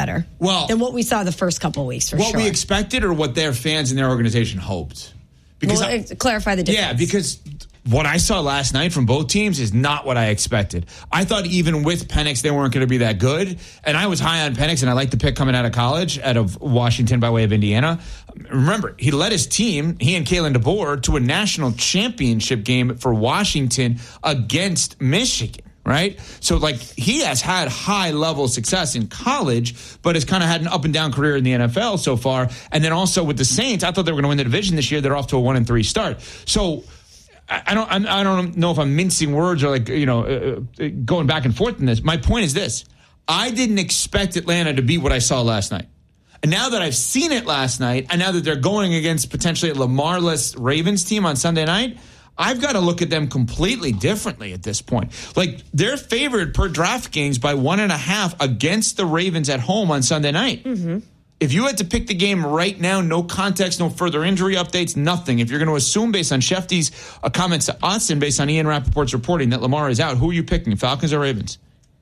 better than what we saw the first couple of weeks, for sure. What we expected or what their fans and their organization hoped? Because clarify the difference. Yeah, because what I saw last night from both teams is not what I expected. I thought even with Penix, they weren't going to be that good. And I was high on Penix, and I liked the pick coming out of college, out of Washington by way of Indiana. Remember, he led his team, he and Kalen DeBoer, to a national championship game for Washington against Michigan. Right? So, he has had high-level success in college, but has kind of had an up-and-down career in the NFL so far. And then also with the Saints, I thought they were going to win the division this year. They're off to a 1-3 start. So, I don't know if I'm mincing words or, going back and forth in this. My point is this. I didn't expect Atlanta to be what I saw last night. And now that I've seen it last night, and now that they're going against potentially a Lamar-less Ravens team on Sunday night, I've got to look at them completely differently at this point. They're favored per DraftKings by 1.5 against the Ravens at home on Sunday night. Mm-hmm. If you had to pick the game right now, no context, no further injury updates, nothing. If you're going to assume based on Shefty's comments to us and based on Ian Rappaport's reporting that Lamar is out, who are you picking, Falcons or Ravens?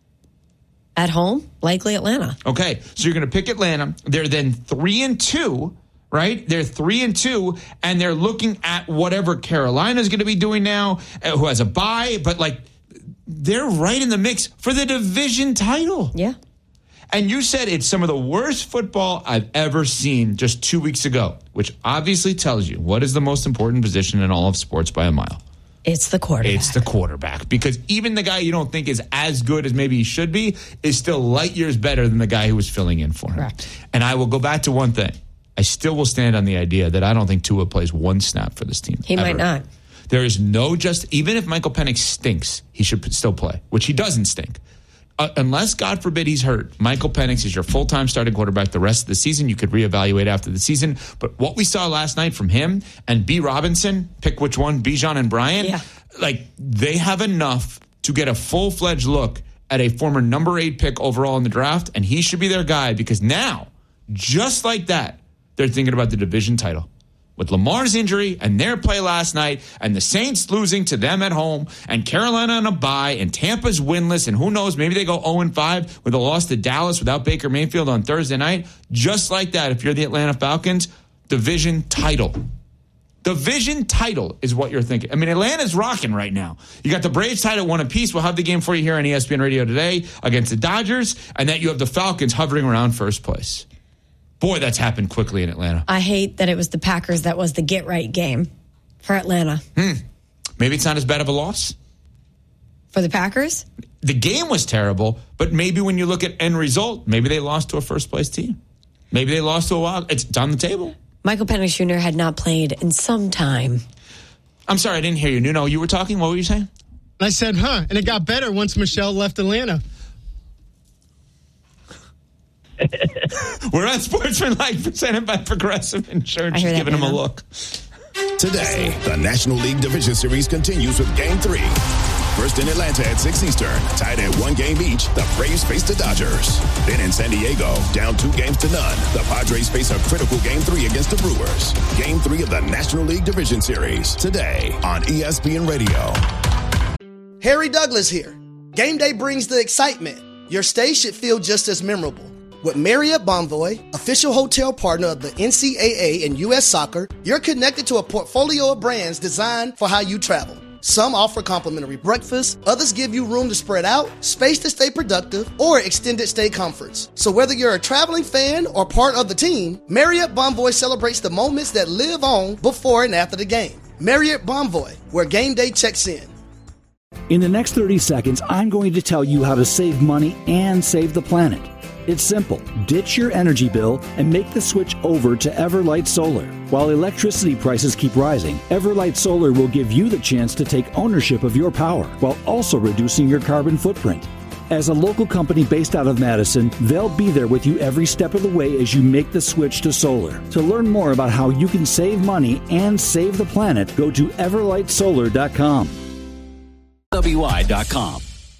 At home, likely Atlanta. Okay, so you're going to pick Atlanta. They're then 3-2. Right? They're 3-2, and they're looking at whatever Carolina's going to be doing now, who has a bye, but they're right in the mix for the division title. Yeah. And you said it's some of the worst football I've ever seen just 2 weeks ago, which obviously tells you what is the most important position in all of sports by a mile. It's the quarterback. It's the quarterback, because even the guy you don't think is as good as maybe he should be is still light years better than the guy who was filling in for him. Correct. And I will go back to one thing. I still will stand on the idea that I don't think Tua plays one snap for this team. He might not. There is no even if Michael Penix stinks, he should still play, which he doesn't stink. Unless, God forbid, he's hurt, Michael Penix is your full-time starting quarterback the rest of the season. You could reevaluate after the season. But what we saw last night from him and B. Robinson, pick which one, Bijan and Bryant, they have enough to get a full-fledged look at a former number 8 pick overall in the draft, and he should be their guy, because now, just like that, they're thinking about the division title. With Lamar's injury and their play last night and the Saints losing to them at home and Carolina on a bye and Tampa's winless, and who knows, maybe they go 0-5 with a loss to Dallas without Baker Mayfield on Thursday night. Just like that, if you're the Atlanta Falcons, division title. Division title is what you're thinking. I mean, Atlanta's rocking right now. You got the Braves tied at 1 apiece. We'll have the game for you here on ESPN Radio today against the Dodgers, and that you have the Falcons hovering around first place. Boy, that's happened quickly in Atlanta. I hate that it was the Packers that was the get-right game for Atlanta. Maybe it's not as bad of a loss. For the Packers? The game was terrible, but maybe when you look at end result, maybe they lost to a first-place team. Maybe they lost to a wild. It's on the table. Michael Penix Jr. had not played in some time. I'm sorry, I didn't hear you. Nuno, you were talking? What were you saying? I said, and it got better once Michelle left Atlanta. We're on Sportsmanlike, presented by Progressive Insurance. Just giving them a look. Today, the National League Division Series continues with Game 3. First in Atlanta at 6 Eastern, tied at 1 game each, the Braves face the Dodgers. Then in San Diego, down 2 games to none, the Padres face a critical Game 3 against the Brewers. Game 3 of the National League Division Series, today on ESPN Radio. Harry Douglas here. Game day brings the excitement. Your stay should feel just as memorable. With Marriott Bonvoy, official hotel partner of the NCAA and U.S. Soccer, you're connected to a portfolio of brands designed for how you travel. Some offer complimentary breakfast, others give you room to spread out, space to stay productive, or extended stay comforts. So whether you're a traveling fan or part of the team, Marriott Bonvoy celebrates the moments that live on before and after the game. Marriott Bonvoy, where game day checks in. In the next 30 seconds, I'm going to tell you how to save money and save the planet. It's simple. Ditch your energy bill and make the switch over to Everlight Solar. While electricity prices keep rising, Everlight Solar will give you the chance to take ownership of your power while also reducing your carbon footprint. As a local company based out of Madison, they'll be there with you every step of the way as you make the switch to solar. To learn more about how you can save money and save the planet, go to everlightsolar.com. WI.com.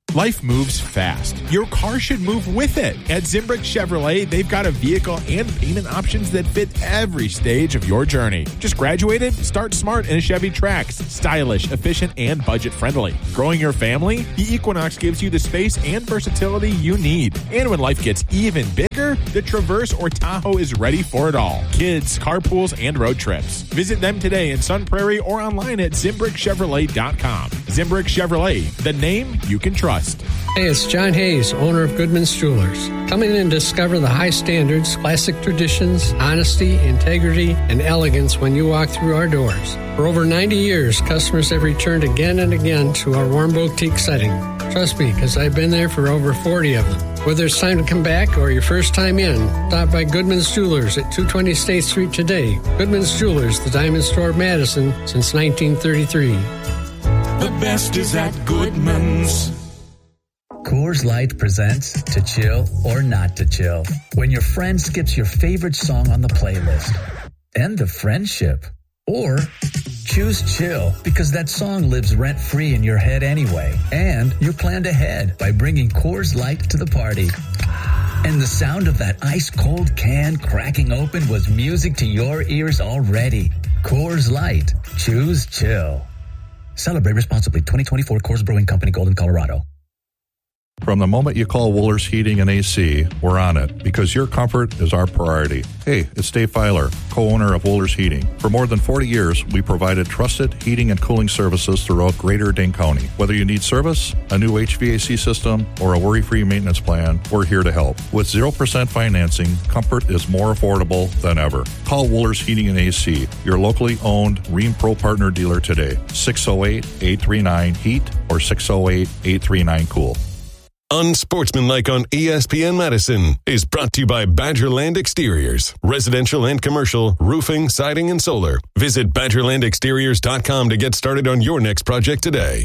Life moves fast. Your car should move with it. At Zimbrick Chevrolet, they've got a vehicle and payment options that fit every stage of your journey. Just graduated? Start smart in a Chevy Trax. Stylish, efficient, and budget-friendly. Growing your family? The Equinox gives you the space and versatility you need. And when life gets even bigger, the Traverse or Tahoe is ready for it all. Kids, carpools, and road trips. Visit them today in Sun Prairie or online at ZimbrickChevrolet.com. Zimbrick Chevrolet, the name you can trust. Hey, it's John Hayes, owner of Goodman's Jewelers. Come in and discover the high standards, classic traditions, honesty, integrity, and elegance when you walk through our doors. For over 90 years, customers have returned again and again to our warm boutique setting. Trust me, because I've been there for over 40 of them. Whether it's time to come back or your first time in, stop by Goodman's Jewelers at 220 State Street today. Goodman's Jewelers, the Diamond Store of Madison since 1933. The best is at Goodman's. Coors Light presents To Chill or Not to Chill. When your friend skips your favorite song on the playlist. End the friendship. Or choose chill because that song lives rent-free in your head anyway. And you planned ahead by bringing Coors Light to the party. And the sound of that ice-cold can cracking open was music to your ears already. Coors Light. Choose chill. Celebrate responsibly. 2024 Coors Brewing Company, Golden, Colorado. From the moment you call Wohlers Heating and AC, we're on it because your comfort is our priority. Hey, it's Dave Filer, co-owner of Wohlers Heating. For more than 40 years, we provided trusted heating and cooling services throughout Greater Dane County. Whether you need service, a new HVAC system, or a worry-free maintenance plan, we're here to help. With 0% financing, comfort is more affordable than ever. Call Wohlers Heating and AC, your locally owned Rheem Pro Partner dealer today. 608-839-HEAT or 608-839-COOL. Unsportsmanlike on ESPN Madison is brought to you by Badgerland Exteriors. Residential and commercial, roofing, siding, and solar. Visit BadgerlandExteriors.com to get started on your next project today.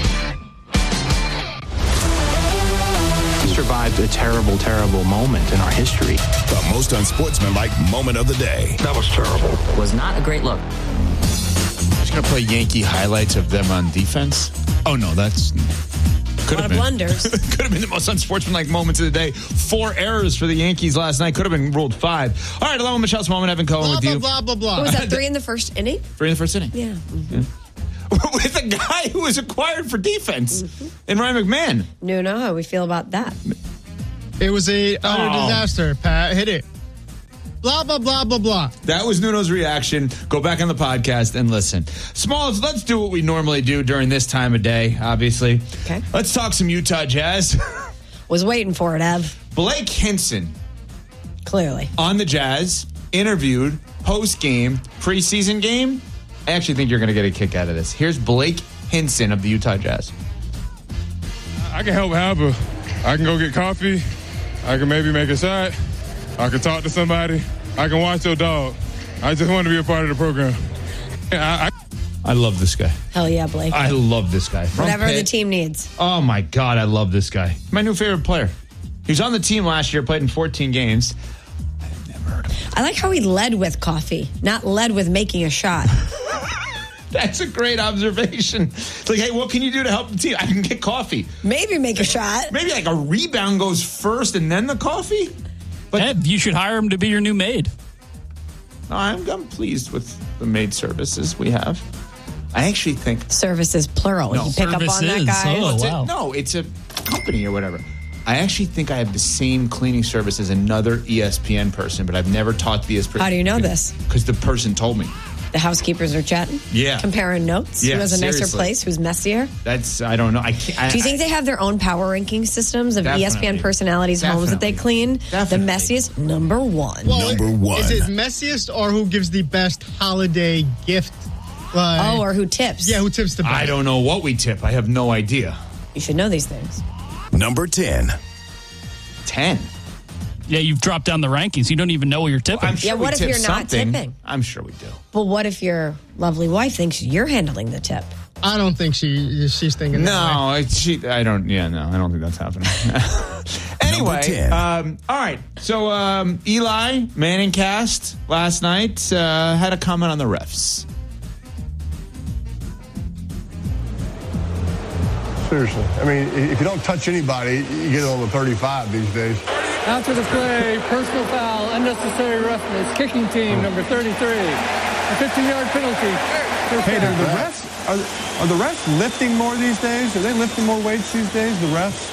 We survived a terrible, terrible moment in our history. The most unsportsmanlike moment of the day. That was terrible. It was not a great look. I'm just going to play Yankee highlights of them on defense. Oh, no, that's... A lot of blunders. Could have been the most unsportsmanlike moments of the day. 4 errors for the Yankees last night. Could have been ruled 5. All right, hello, Michelle's Moment. Evan Cohen with you. Blah, blah, blah. What was that, 3 in the first inning? 3 in the first inning. Yeah. Mm-hmm. With a guy who was acquired for defense in Ryan McMahon. No, know how we feel about that. It was a utter disaster, Pat. Hit it. Blah, blah, blah, blah, blah. That was Nuno's reaction. Go back on the podcast and listen. Smalls, let's do what we normally do during this time of day, obviously. Okay. Let's talk some Utah Jazz. Was waiting for it, Ev. Blake Hinson. Clearly. On the Jazz, interviewed, post-game, preseason game. I actually think you're going to get a kick out of this. Here's Blake Hinson of the Utah Jazz. I can help Halber. I can go get coffee. I can maybe make a shot. I can talk to somebody. I can watch your dog. I just want to be a part of the program. I love this guy. Hell yeah, Blake. I love this guy. Whatever the team needs. Oh, my God, I love this guy. My new favorite player. He was on the team last year, played in 14 games. I've never heard of him. I like how he led with coffee, not led with making a shot. That's a great observation. It's like, hey, what can you do to help the team? I can get coffee. Maybe make a shot. Maybe like a rebound goes first and then the coffee? But Ed, you should hire him to be your new maid. No, I'm pleased with the maid services we have. I actually think... Services, plural. No, you pick up on that guy? Oh, wow. No, it's a company or whatever. I actually think I have the same cleaning service as another ESPN person, but I've never taught the ESPN. How do you know this? Because the person told me. The housekeepers are chatting? Yeah. Comparing notes? Yeah, who has a nicer seriously. place? Who's messier? I don't know. Do you think they have their own power ranking systems of ESPN personalities' homes that they clean? Definitely. The messiest, number one. Well, is it messiest or who gives the best holiday gift? Or who tips? Yeah, who tips the best? I don't know what we tip. I have no idea. You should know these things. Number 10. 10? Yeah, you've dropped down the rankings. You don't even know what you're tipping. Well, I'm sure what if you're not tipping? I'm sure we do. But what if your lovely wife thinks you're handling the tip? I don't think she's thinking that way. I don't think that's happening. Anyway, all right. So Eli Manning cast last night had a comment on the refs. Seriously. I mean, if you don't touch anybody, you get on the 35 these days. After the play, personal foul, unnecessary roughness, kicking team, number 33. A 15-yard penalty. Hey, are the refs lifting more these days? Are they lifting more weights these days, the refs?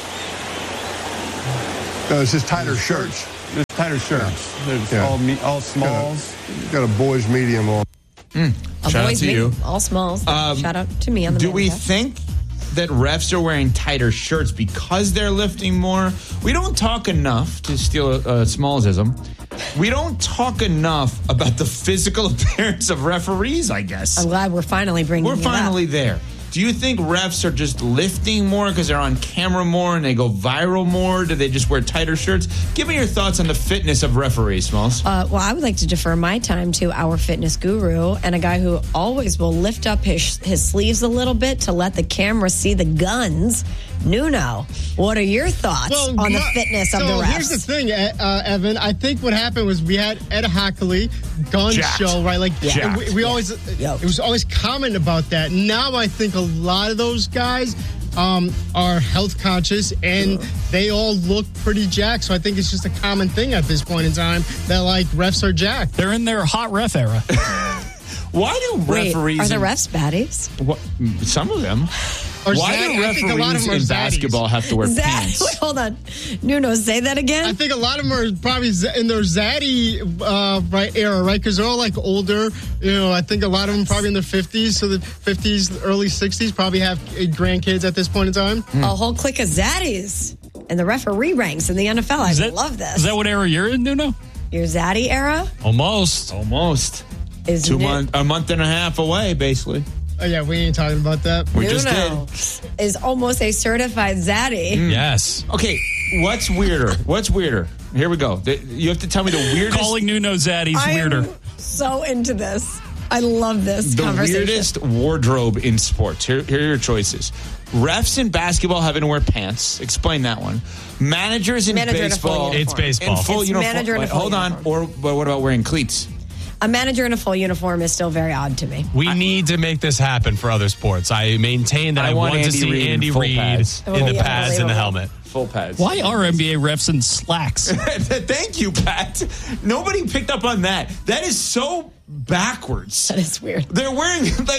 No, it's just tighter shirts. It's tighter shirts. Yeah. All smalls. Got a boys medium on. Shout out to you. All smalls. Shout out to me on the Do we think that refs are wearing tighter shirts because they're lifting more? We don't talk enough, to steal a Smallsism, we don't talk enough about the physical appearance of referees, I guess. I'm glad we're finally bringing it up. We're finally there. Do you think refs are just lifting more because they're on camera more and they go viral more? Do they just wear tighter shirts? Give me your thoughts on the fitness of referees, Smalls. Well, I would like to defer my time to our fitness guru and a guy who always will lift up his sleeves a little bit to let the camera see the guns. Nuno, what are your thoughts on the fitness of the refs? Here's the thing, Evan. I think what happened was we had Ed Hockley, gun show, right? Like we always, it was always common about that. Now I think a lot of those guys are health conscious and they all look pretty jacked. So I think it's just a common thing at this point in time that like refs are jacked. They're in their hot ref era. Why do referees? Are the refs baddies? What, some of them. Why do referees in basketball have to wear pants? Wait, hold on. Nuno, say that again. I think a lot of them are probably in their zaddy era, right? Because they're all like older. You know, I think a lot of them probably in their 50s, so the 50s, early 60s, probably have grandkids at this point in time. A whole clique of zaddies in the referee ranks in the NFL. I love this. Is that what era you're in, Nuno? Your zaddy era? Almost. Is a month and a half away, basically. Oh, yeah, we ain't talking about that. We just did. Is almost a certified zaddy. Yes. Okay, what's weirder? Here we go. You have to tell me the weirdest. Calling Nuno zaddies weirder. I'm so into this. I love this conversation. The weirdest wardrobe in sports. Here are your choices. Refs in basketball having to wear pants. Explain that one. Managers in baseball. It's baseball. In full uniform. Manager in a full uniform. Hold on. But what about wearing cleats? A manager in a full uniform is still very odd to me. We need to make this happen for other sports. I maintain that I want to see Andy Reid in the pads and the helmet. Full pads. Why are NBA refs in slacks? Thank you, Pat. Nobody picked up on that. That is so backwards. That is weird. They're wearing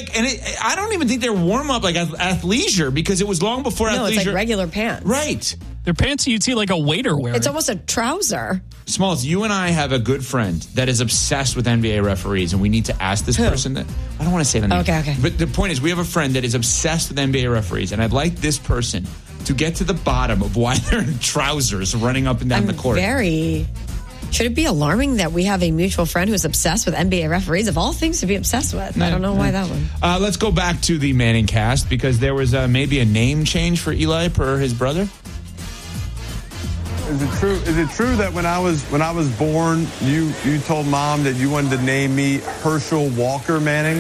I don't even think they're warm up like athleisure because it was long before athleisure. No, it's like regular pants. Right. They're pants you'd see like a waiter wearing. It's almost a trouser. Smalls, you and I have a good friend that is obsessed with NBA referees, and we need to ask this person that. I don't want to say the name. Okay. But the point is, we have a friend that is obsessed with NBA referees, and I'd like this person to get to the bottom of why they're in trousers running up and down the court. Should it be alarming that we have a mutual friend who's obsessed with NBA referees? Of all things to be obsessed with. I don't know why that one. Let's go back to the Manning cast because there was maybe a name change for Eli per his brother. Is it true that when I was born, you told Mom that you wanted to name me Herschel Walker Manning?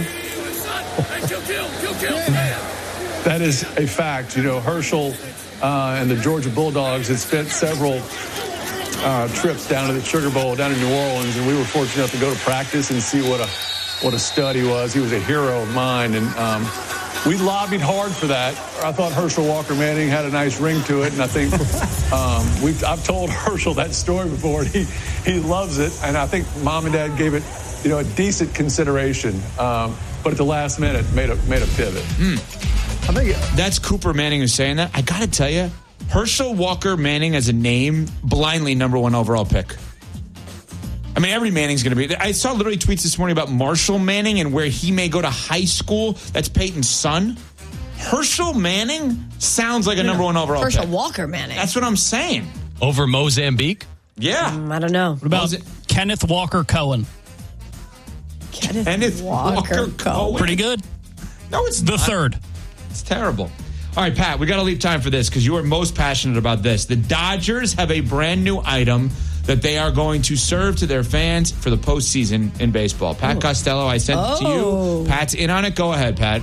That is a fact. You know, Herschel and the Georgia Bulldogs had spent several trips down to the Sugar Bowl down in New Orleans, and we were fortunate enough to go to practice and see what a stud he was. He was a hero of mine, and we lobbied hard for that. I thought Herschel Walker Manning had a nice ring to it, and I think I've told Herschel that story before, and he loves it. And I think Mom and Dad gave it, a decent consideration, but at the last minute made a pivot. I think that's Cooper Manning who's saying that. I got to tell you, Herschel Walker Manning as a name, blindly number 1 overall pick. I mean, every Manning's going to be. I saw literally tweets this morning about Marshall Manning and where he may go to high school. That's Peyton's son. Herschel Manning sounds like a number 1 overall Herschel pick. Walker Manning. That's what I'm saying. Over Mozambique? Yeah. I don't know. What about Kenneth Walker Cohen? Kenneth Walker Cohen. Pretty good. No, it's the not. Third. It's terrible. All right, Pat, we got to leave time for this because you are most passionate about this. The Dodgers have a brand new item that they are going to serve to their fans for the postseason in baseball. Pat Costello, I sent it to you. Pat's in on it. Go ahead, Pat.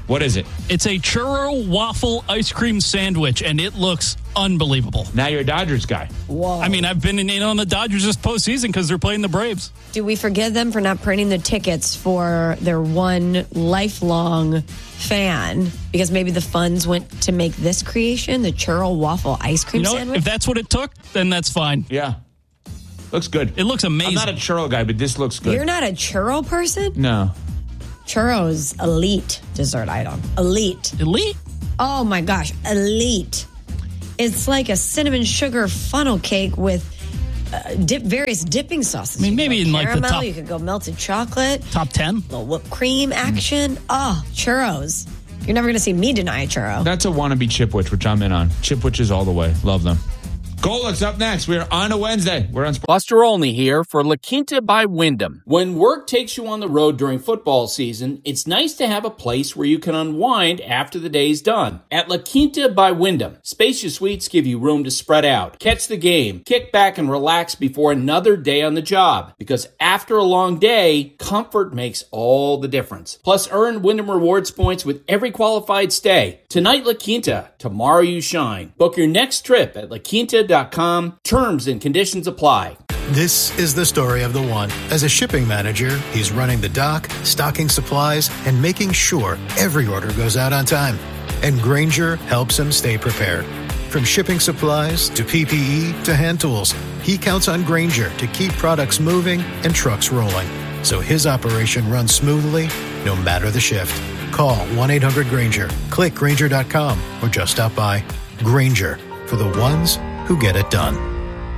What is it? It's a churro waffle ice cream sandwich, and it looks unbelievable. Now you're a Dodgers guy. Whoa. I mean, I've been in on the Dodgers this postseason because they're playing the Braves. Do we forgive them for not printing the tickets for their one lifelong fan? Because maybe the funds went to make this creation, the churro waffle ice cream sandwich? If that's what it took, then that's fine. Yeah. Looks good. It looks amazing. I'm not a churro guy, but this looks good. You're not a churro person? No. Churros, elite dessert item. Elite. Elite? Oh my gosh, elite. It's like a cinnamon sugar funnel cake with various dipping sauces. I mean, maybe in caramel, like the top... You could go melted chocolate. Top 10? Little whipped cream action. Oh, churros. You're never going to see me deny a churro. That's a wannabe Chipwich, which I'm in on. Chipwiches all the way. Love them. Goal-Looks up next. We're on a Wednesday. We're on Buster Olney here for La Quinta by Wyndham. When work takes you on the road during football season, it's nice to have a place where you can unwind after the day's done. At La Quinta by Wyndham, spacious suites give you room to spread out, catch the game, kick back and relax before another day on the job. Because after a long day, comfort makes all the difference. Plus, earn Wyndham Rewards points with every qualified stay. Tonight, La Quinta. Tomorrow, you shine. Book your next trip at LaQuinta.com. Terms and conditions apply. This is the story of the one. As a shipping manager, he's running the dock, stocking supplies, and making sure every order goes out on time. And Grainger helps him stay prepared. From shipping supplies to PPE to hand tools, he counts on Grainger to keep products moving and trucks rolling. So his operation runs smoothly, no matter the shift. Call 1-800-GRAINGER, click Grainger.com, or just stop by. Grainger, for the ones who get it done.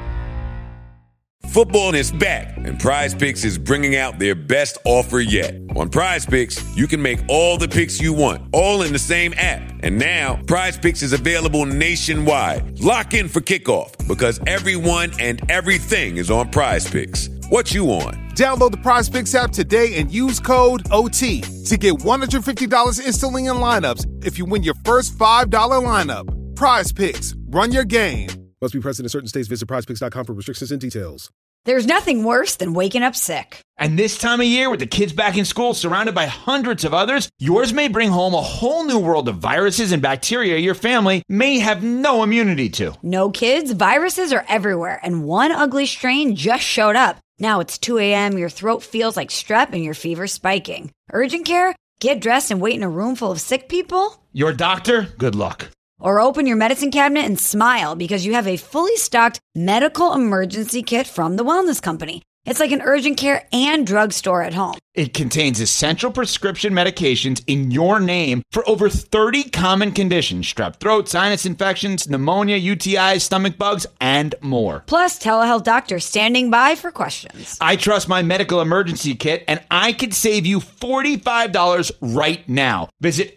Football is back, and Prize Picks is bringing out their best offer yet. On Prize Picks, you can make all the picks you want, all in the same app. And now, Prize Picks is available nationwide. Lock in for kickoff, because everyone and everything is on Prize Picks. What you on? Download the Prize Picks app today and use code OT to get $150 instantly in lineups if you win your first $5 lineup. Prize Picks. Run your game. Must be present in certain states. Visit prizepicks.com for restrictions and details. There's nothing worse than waking up sick. And this time of year, with the kids back in school, surrounded by hundreds of others, yours may bring home a whole new world of viruses and bacteria your family may have no immunity to. No, kids, viruses are everywhere, and one ugly strain just showed up. Now it's 2 a.m., your throat feels like strep, and your fever's spiking. Urgent care? Get dressed and wait in a room full of sick people? Your doctor? Good luck. Or open your medicine cabinet and smile because you have a fully stocked medical emergency kit from the Wellness Company. It's like an urgent care and drugstore at home. It contains essential prescription medications in your name for over 30 common conditions: strep throat, sinus infections, pneumonia, UTIs, stomach bugs, and more. Plus, telehealth doctors standing by for questions. I trust my medical emergency kit, and I could save you $45 right now. Visit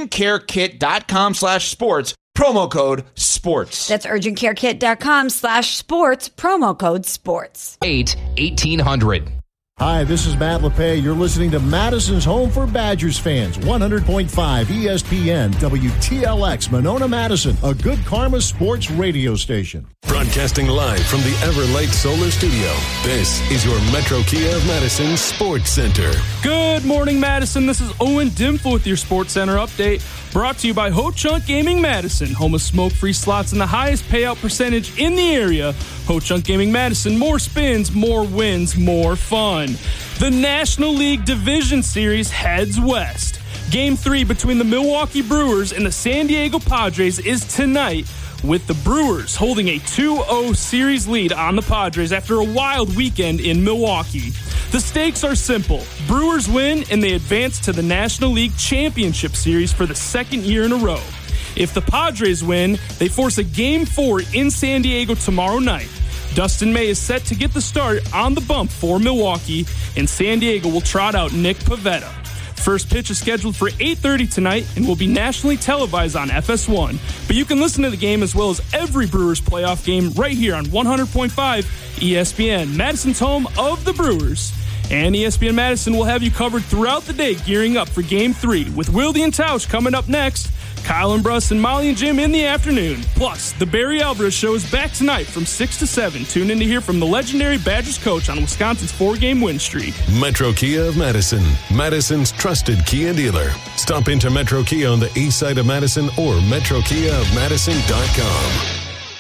urgentcarekit.com/sports. Promo code SPORTS. That's urgentcarekit.com/sports. Promo code SPORTS. 8-1800. Hi, this is Matt LePay. You're listening to Madison's Home for Badgers fans. 100.5 ESPN, WTLX, Monona, Madison. A good karma sports radio station. Broadcasting live from the Everlight Solar Studio. This is your Metro Kia of Madison Sports Center. Good morning, Madison. This is Owen Dimple with your Sports Center update. Brought to you by Ho Chunk Gaming Madison, home of smoke-free slots and the highest payout percentage in the area. Ho Chunk Gaming Madison, more spins, more wins, more fun. The National League Division Series heads west. Game 3 between the Milwaukee Brewers and the San Diego Padres is tonight, with the Brewers holding a 2-0 series lead on the Padres after a wild weekend in Milwaukee. The stakes are simple. Brewers win and they advance to the National League Championship Series for the second year in a row. If the Padres win, they force a Game 4 in San Diego tomorrow night. Dustin May is set to get the start on the bump for Milwaukee, and San Diego will trot out Nick Pivetta. First pitch is scheduled for 8:30 tonight and will be nationally televised on FS1. But you can listen to the game as well as every Brewers playoff game right here on 100.5 ESPN, Madison's home of the Brewers. And ESPN Madison will have you covered throughout the day, gearing up for Game 3 with Wilde and Tausch coming up next. Kyle and Bruss and Molly and Jim in the afternoon. Plus, the Barry Alvarez Show is back tonight from 6 to 7. Tune in to hear from the legendary Badgers coach on Wisconsin's 4-game win streak. Metro Kia of Madison, Madison's trusted Kia dealer. Stop into Metro Kia on the east side of Madison or metrokiaofmadison.com.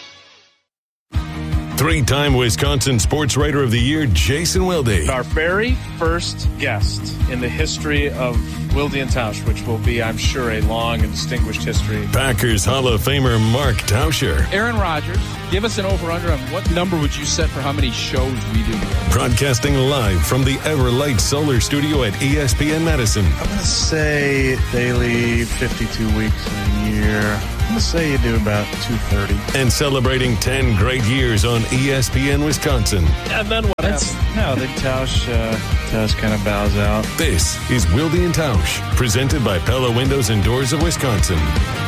3-time Wisconsin Sports Writer of the Year, Jason Wilde. Our very first guest in the history of Wilde and Tausch, which will be, I'm sure, a long and distinguished history. Packers Hall of Famer Mark Tauscher. Aaron Rodgers, give us an over-under on what number would you set for how many shows we do together? Broadcasting live from the Everlight Solar Studio at ESPN Madison. I'm going to say daily 52 weeks in a year. I'm going to say you do about 230. And celebrating 10 great years on ESPN Wisconsin. And then what happens? No, then Tausch kind of bows out. This is Wilde and Tausch, presented by Pella Windows and Doors of Wisconsin.